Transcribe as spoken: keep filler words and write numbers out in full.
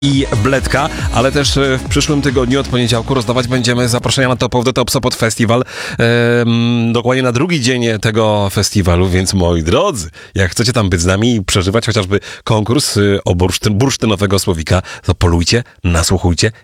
i Bledka, ale też w przyszłym tygodniu od poniedziałku rozdawać będziemy zaproszenia na Top of the Top Sopot Festival, ehm, dokładnie na drugi dzień tego festiwalu, więc moi drodzy, jak chcecie tam być z nami i przeżywać chociażby konkurs o bursztyn, bursztynowego słowika, to polujcie, nasłuchujcie